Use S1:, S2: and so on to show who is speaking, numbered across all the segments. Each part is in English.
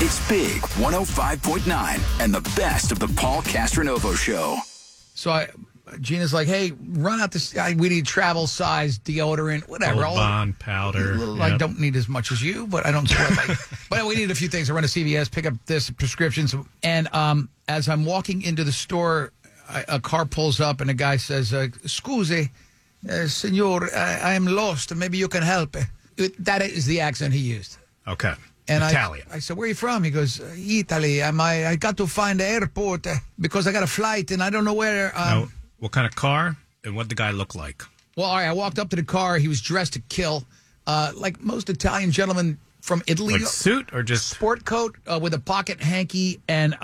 S1: It's Big 105.9 and the best of the Paul Castronovo Show.
S2: So Gina's like, hey, run out this. We need travel size deodorant, whatever.
S3: Bond powder.
S2: I don't need as much as you, but I don't sweat. But we need a few things. I run to CVS, pick up this prescriptions. And as I'm walking into the store, a car pulls up and a guy says, "Scusi, senor, I am lost. Maybe you can help." That is the accent he used.
S3: Okay.
S2: And
S3: Italian.
S2: I said, where are you from? He goes, Italy. I got to find the airport because I got a flight and I don't know where.
S3: Now, what kind of car and what the guy look like?
S2: Well, all right, I walked up to the car. He was dressed to kill, like most Italian gentlemen from Italy.
S3: Like suit or just
S2: sport coat with a pocket hanky and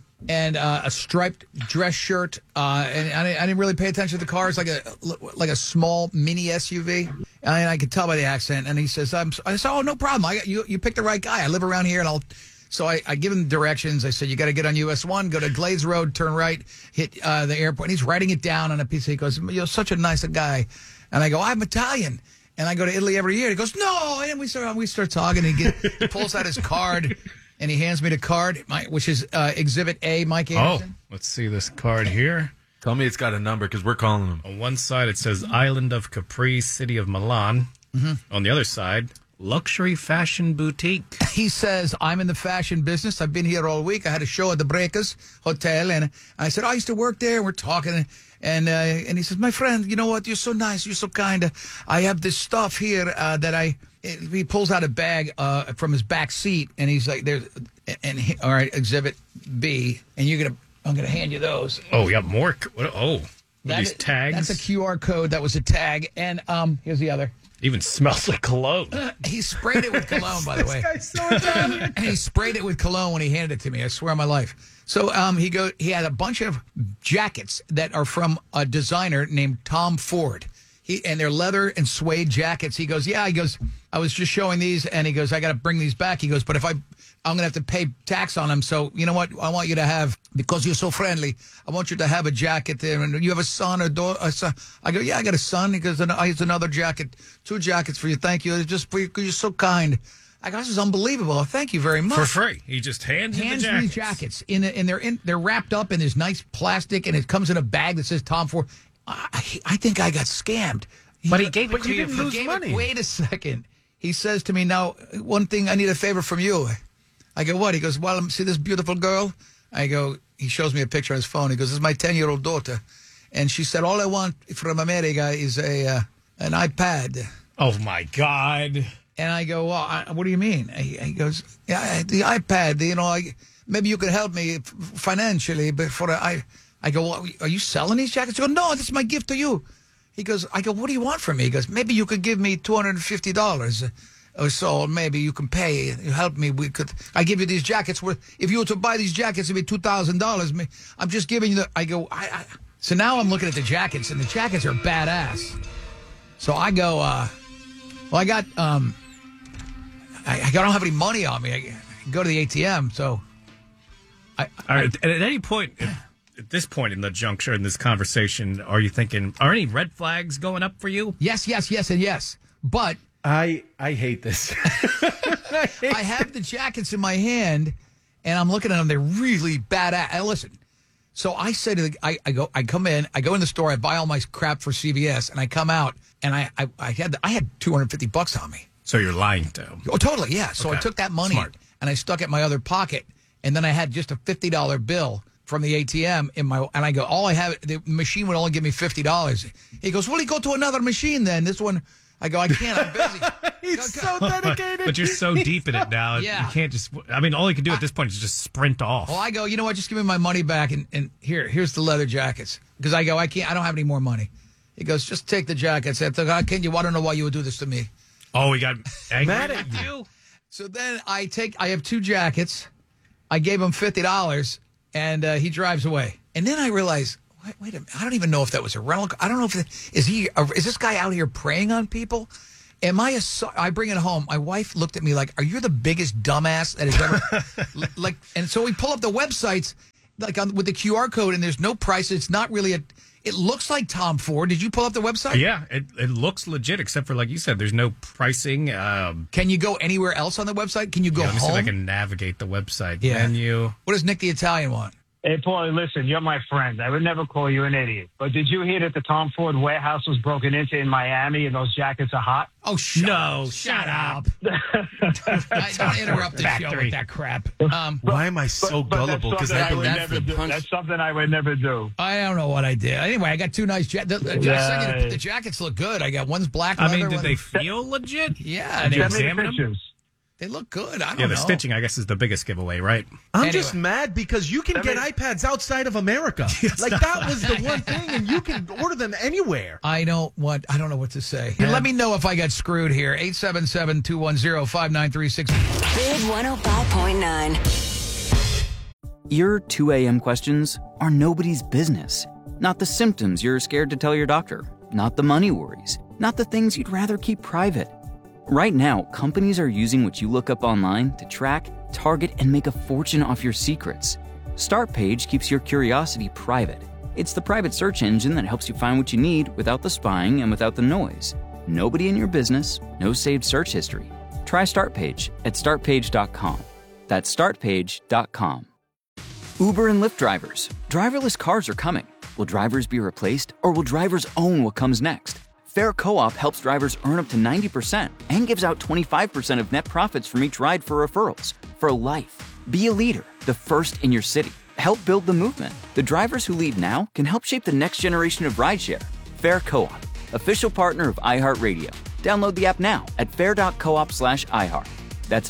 S2: a striped dress shirt. And I didn't really pay attention to the car. It's like a small mini SUV. And I could tell by the accent. And he says, I said, oh, no problem. You picked the right guy. I live around here, and So I give him directions. I said, you got to get on US 1, go to Glades Road, turn right, hit the airport. And he's writing it down on a piece. He goes, you're such a nice guy. And I go, I'm Italian. And I go to Italy every year. He goes, no. And we start talking. And he pulls out his card, and he hands me the card, which is Exhibit A, Mike Anderson.
S3: Oh, let's see this card here.
S4: Tell me it's got a number because we're calling them.
S3: On one side, it says Island of Capri, City of Milan. Mm-hmm. On the other side, Luxury Fashion Boutique.
S2: He says, I'm in the fashion business. I've been here all week. I had a show at the Breakers Hotel. And I said, I used to work there. We're talking. And he says, my friend, you know what? You're so nice. You're so kind. I have this stuff here he pulls out a bag from his back seat. And he's like, all right, Exhibit B. And I'm going to hand you those.
S3: Oh, we got more. These tags.
S2: That's a QR code. That was a tag. And here's the other.
S3: Even smells like cologne.
S2: He sprayed it with cologne, by the way.
S4: This guy's so Italian.
S2: And he sprayed it with cologne when he handed it to me. I swear on my life. So he had a bunch of jackets that are from a designer named Tom Ford. And they're leather and suede jackets. He goes, yeah. He goes, I was just showing these, and he goes, I got to bring these back. He goes, but I'm going to have to pay tax on them. So you know what? I want you to have, because you're so friendly, I want you to have a jacket there. And you have a son or daughter? I go, yeah, I got a son. He goes, here's another jacket, 2 jackets for you. Thank you. Just for you, because you're so kind. I go, this is unbelievable. Thank you very much.
S3: For free. He just hands me
S2: jackets. They're wrapped up in this nice plastic, and it comes in a bag that says Tom Ford. I think I got scammed.
S3: But he gave it to you
S4: for money.
S2: Wait a second. He says to me, now, one thing, I need a favor from you. I go, what? He goes, well, see this beautiful girl? I go, he shows me a picture on his phone. He goes, this is my 10-year-old daughter. And she said, all I want from America is an iPad.
S3: Oh, my God.
S2: And I go, well, what do you mean? He goes, yeah, the iPad, maybe you could help me financially, but I go, well, are you selling these jackets? He goes, no, this is my gift to you. I go, what do you want from me? He goes, maybe you could give me $250 or so. Maybe you can pay. You help me. I give you these jackets. If you were to buy these jackets, it'd be $2,000. I'm just giving you I go, so now I'm looking at the jackets, and the jackets are badass. So I go, I don't have any money on me. I go to the ATM, so.
S3: All right, at any point, at this point in the juncture in this conversation, are you thinking, are any red flags going up for you?
S2: Yes, and yes. But
S4: I hate this.
S2: I have the jackets in my hand, and I'm looking at them. They're really badass. Listen, so I say to I go in the store, I buy all my crap for CVS, and I come out, and I had $250 on me.
S3: So you're lying to him.
S2: Oh, totally, yeah. So I took that money and I stuck it in my other pocket, and then I had just a $50 bill from the ATM and I go, all I have, the machine would only give me $50. He goes, well, you go to another machine then. This one, I go, I can't, I'm busy.
S4: He's so dedicated.
S3: But you're so deep in it now.
S2: Yeah.
S3: You can't just, all you can do at this point is just sprint off.
S2: Well, I go, you know what, just give me my money back and here's the leather jackets. Because I go, I don't have any more money. He goes, just take the jackets. I thought, I don't know why you would do this to me.
S3: Oh, he got angry
S4: mad at you.
S2: So then I have 2 jackets. I gave him $50. And he drives away. And then I realize, wait a minute, I don't even know if that was a rental. I don't know if is this guy out here preying on people? I bring it home. My wife looked at me like, are you the biggest dumbass that has ever, and so we pull up the websites, like with the QR code, and there's no price. It's not really it looks like Tom Ford. Did you pull up the website?
S3: Yeah, it looks legit, except for, like you said, there's no pricing.
S2: Can you go anywhere else on the website? Can you go
S3: let me see
S2: home?
S3: if I can navigate the website
S2: Yeah.
S3: menu.
S2: What does Nick the Italian want?
S5: Hey, Paulie, listen, you're my friend. I would never call you an idiot. But did you hear that the Tom Ford warehouse was broken into in Miami and those jackets are hot?
S2: Oh, shut up. Don't interrupt the show with that crap.
S4: Why am I so gullible? Because I believe the punch.
S5: That's something I would never do.
S2: I don't know what I did. Anyway, I got two nice jackets. The jackets look good. I got one's black leather.
S3: I mean, did they feel legit?
S2: Yeah.
S3: Did you
S5: Send me the
S3: examine them?
S5: pictures.
S2: They look good. I don't
S3: Yeah,
S2: know.
S3: the stitching, I guess, is the biggest giveaway, right?
S4: I'm just mad because you can get iPads outside of America. Like, that was the one thing, and you can order them anywhere.
S2: I don't know what to say. Let me know if I got screwed here. 877-210-5936.
S6: Big 105.9.
S7: Your 2 a.m. questions are nobody's business. Not the symptoms you're scared to tell your doctor. Not the money worries. Not the things you'd rather keep private. Right now, companies are using what you look up online to track, target, and make a fortune off your secrets. Startpage keeps your curiosity private. It's the private search engine that helps you find what you need without the spying and without the noise. Nobody in your business, no saved search history. Try Startpage at startpage.com. That's startpage.com. Uber and Lyft drivers. Driverless cars are coming. Will drivers be replaced, or will drivers own what comes next? Fair Co-op helps drivers earn up to 90% and gives out 25% of net profits from each ride for referrals. For life. Be a leader, the first in your city. Help build the movement. The drivers who lead now can help shape the next generation of rideshare. Fair Co-op, official partner of iHeartRadio. Download the app now at fair.coop/iHeart. That's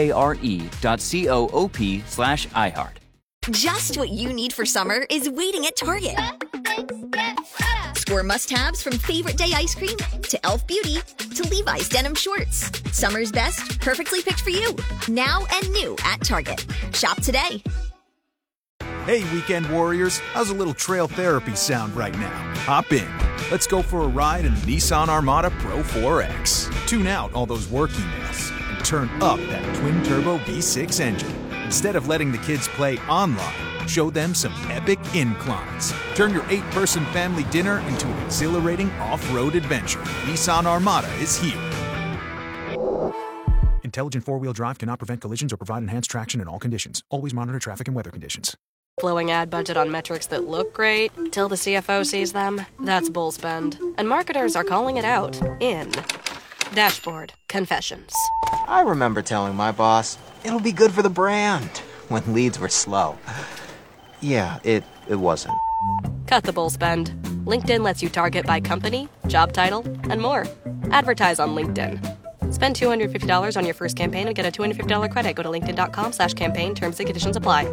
S7: FARE.coop/iHeart.
S6: Just what you need for summer is waiting at Target. Score must-haves from favorite day ice cream to Elf Beauty to Levi's denim shorts. Summer's best, perfectly picked for you. Now and new at Target. Shop today.
S8: Hey, weekend warriors, how's a little trail therapy sound right now? Hop in. Let's go for a ride in the Nissan Armada Pro 4X. Tune out all those work emails and turn up that twin-turbo V6 engine. Instead of letting the kids play online, show them some epic inclines. Turn your 8-person family dinner into an exhilarating off-road adventure. Nissan Armada is here. Intelligent four-wheel drive cannot prevent collisions or provide enhanced traction in all conditions. Always monitor traffic and weather conditions.
S9: Blowing ad budget on metrics that look great till the CFO sees them. That's bull spend. And marketers are calling it out in Dashboard Confessions.
S10: I remember telling my boss, it'll be good for the brand, when leads were slow. Yeah, it wasn't.
S9: Cut the bull spend. LinkedIn lets you target by company, job title, and more. Advertise on LinkedIn. Spend $250 on your first campaign and get a $250 credit. Go to linkedin.com/campaign. Terms and conditions apply.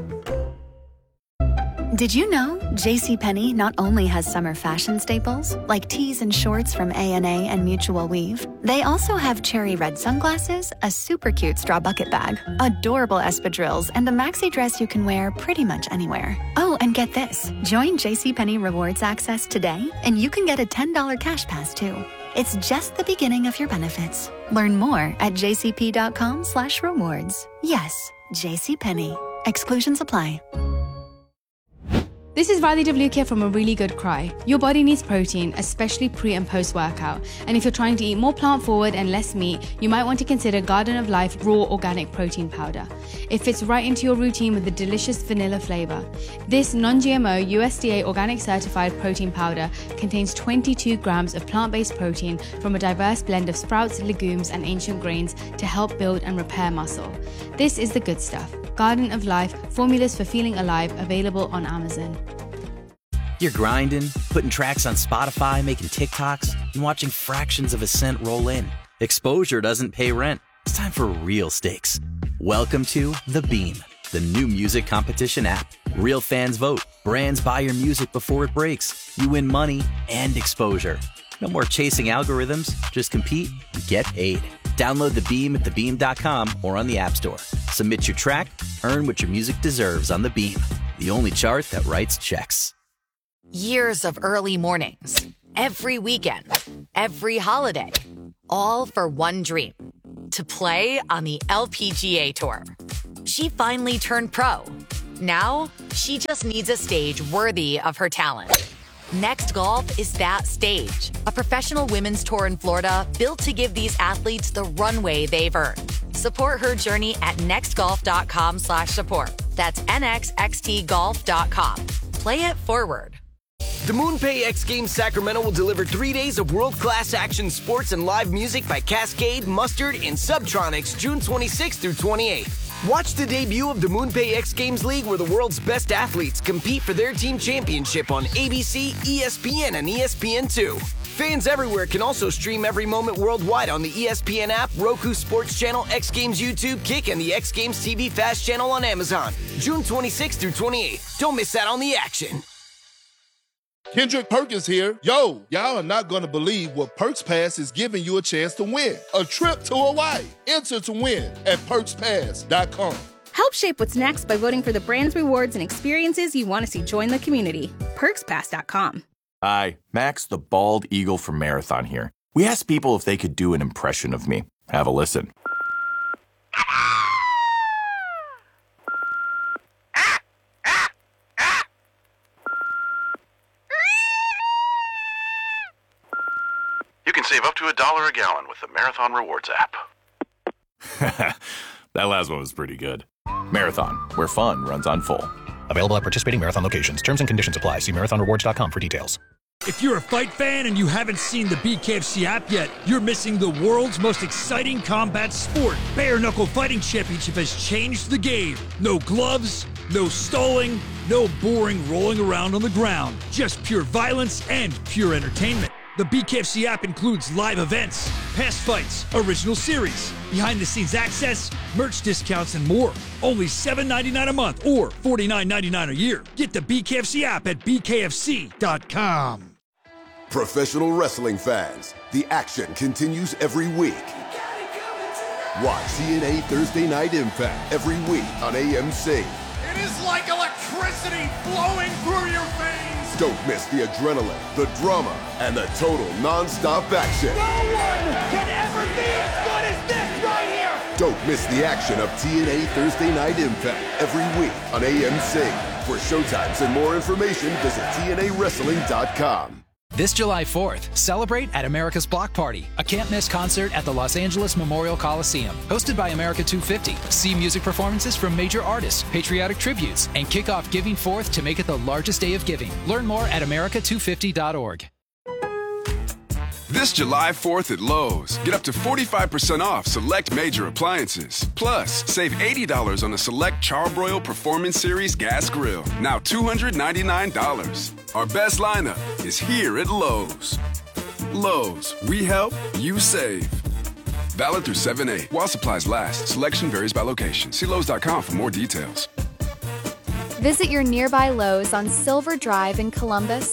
S11: Did you know JCPenney not only has summer fashion staples, like tees and shorts from A&A and Mutual Weave, they also have cherry red sunglasses, a super cute straw bucket bag, adorable espadrilles, and a maxi dress you can wear pretty much anywhere. Oh, and get this. Join JCPenney Rewards Access today, and you can get a $10 cash pass, too. It's just the beginning of your benefits. Learn more at jcp.com/rewards. Yes, JCPenney. Exclusions apply.
S12: This is Riley DeVlucchia from A Really Good Cry. Your body needs protein, especially pre- and post-workout. And if you're trying to eat more plant-forward and less meat, you might want to consider Garden of Life Raw Organic Protein Powder. It fits right into your routine with a delicious vanilla flavor. This non-GMO, USDA organic certified protein powder contains 22 grams of plant-based protein from a diverse blend of sprouts, legumes, and ancient grains to help build and repair muscle. This is the good stuff. Garden of Life, formulas for feeling alive, available on Amazon.
S13: You're grinding, putting tracks on Spotify, making TikToks, and watching fractions of a cent roll in. Exposure doesn't pay rent. It's time for real stakes. Welcome to The Beam, the new music competition app. Real fans vote. Brands buy your music before it breaks. You win money and exposure. No more chasing algorithms. Just compete and get paid. Download The Beam at thebeam.com or on the App Store. Submit your track, earn what your music deserves on The Beam, the only chart that writes checks.
S14: Years of early mornings, every weekend, every holiday, all for one dream, to play on the LPGA Tour. She finally turned pro, Now, she just needs a stage worthy of her talent. Next Golf is that stage. A professional women's tour in Florida built to give these athletes the runway they've earned. Support her journey at nextgolf.com/support. That's nxxtgolf.com. Play it forward.
S15: The MoonPay X Games Sacramento will deliver 3 days of world-class action sports and live music by Cascade, Mustard, and Subtronics June 26th through 28th. Watch the debut of the MoonPay X Games League where the world's best athletes compete for their team championship on ABC, ESPN, and ESPN2. Fans everywhere can also stream every moment worldwide on the ESPN app, Roku Sports Channel, X Games YouTube, Kick, and the X Games TV Fast Channel on Amazon. June 26th through 28th. Don't miss out on the action.
S16: Kendrick Perkins here. Yo, y'all are not going to believe what Perks Pass is giving you a chance to win. A trip to Hawaii. Enter to win at perkspass.com.
S17: Help shape what's next by voting for the brands, rewards, and experiences you want to see join the community. perkspass.com.
S18: Hi, Max the Bald Eagle from Marathon here. We asked people if they could do an impression of me. Have a listen.
S19: You can save up to $1 a gallon with the Marathon Rewards app.
S18: That last one was pretty good. Marathon, where fun runs on full.
S20: Available at participating Marathon locations. Terms and conditions apply. See marathonrewards.com for details.
S21: If you're a fight fan and you haven't seen the BKFC app yet, you're missing the world's most exciting combat sport. Bare Knuckle Fighting Championship has changed the game. No gloves, no stalling, no boring rolling around on the ground. Just pure violence and pure entertainment. The BKFC app includes live events, past fights, original series, behind-the-scenes access, merch discounts, and more. Only $7.99 a month or $49.99 a year. Get the BKFC app at bkfc.com.
S22: Professional wrestling fans, the action continues every week. Watch TNA Thursday Night Impact every week on AMC.
S23: It is like electricity flowing through your veins.
S22: Don't miss the adrenaline, the drama, and the total non-stop action.
S23: No one can ever be as good as this right here.
S22: Don't miss the action of TNA Thursday Night Impact every week on AMC. For showtimes and more information, visit TNAWrestling.com.
S24: This July 4th, celebrate at America's Block Party, a can't-miss concert at the Los Angeles Memorial Coliseum. Hosted by America 250. See music performances from major artists, patriotic tributes, and kick off Giving Forth to make it the largest day of giving. Learn more at america250.org.
S25: This July 4th at Lowe's, get up to 45% off select major appliances. Plus, save $80 on a select Charbroil Performance Series gas grill, now $299. Our best lineup is here at Lowe's. Lowe's, we help, you save. Valid through 7/8 while supplies last. Selection varies by location. See Lowe's.com for more details.
S26: Visit your nearby Lowe's on Silver Drive in Columbus